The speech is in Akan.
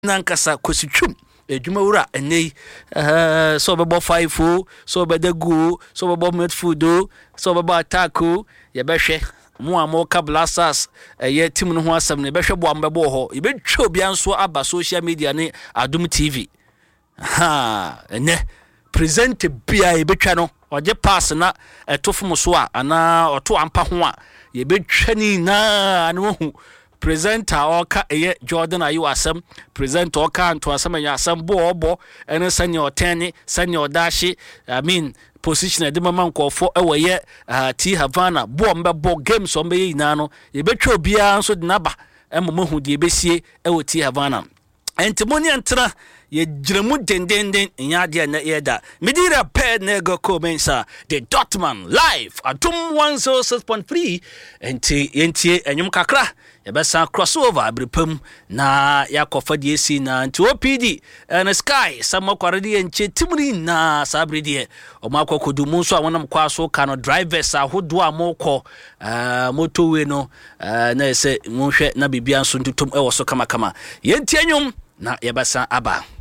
nankasa kositwum edwuma wura enei so bebo 5 so bedegu so bebo midfield so bebo attack ye behwe mo amoka blasters ye team no ho asem ne behwe bo ambebo ho ye betwa obi anso aba social media ne Adum TV ene present bia ye betwa no oje pass na etofo so a ana oto ampa ho a ye betwa ni na anu hu presenter oka eye Jordan ayu asem presenter oka anto asem anya asem bo ene sanye otene sanye odashi position ede mama nkofo ewoye T Havana bo mbebo games ombe yina no ye betwa obia nso de naba emomo hu de besie ewo T Havana entimoni antra ye jiramu dendenden nyade na yeda medira ped nego komensa the Dortmund live Adum 106.3 enti enyum kakra yebesa crossover abrepam na yakofa de esi na nti OPD and Sky samokware enche timuri na sabrede omakokodumu so awonam kwaso kano drivers ahodo amoko motorway no na ese mohwe na bibia nso ntutum ewo so kama yenti enyum na yebesa aba